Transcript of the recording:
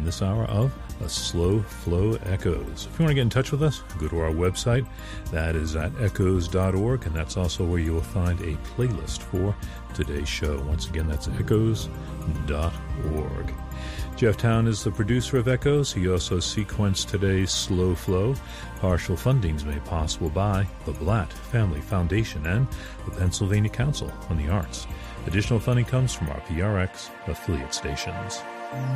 this hour of A Slow Flow Echoes. If you want to get in touch with us, go to our website. That is at echoes.org, and that's also where you will find a playlist for today's show. Once again, that's echoes.org. Jeff Town is the producer of Echoes. He also sequenced today's Slow Flow. Partial fundings made possible by the Blatt Family Foundation and the Pennsylvania Council on the Arts. Additional funding comes from our PRX affiliate stations.